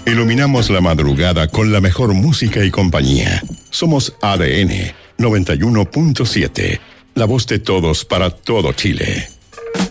Iluminamos la madrugada con la mejor música y compañía. Somos ADN 91.7, la voz de todos para todo Chile.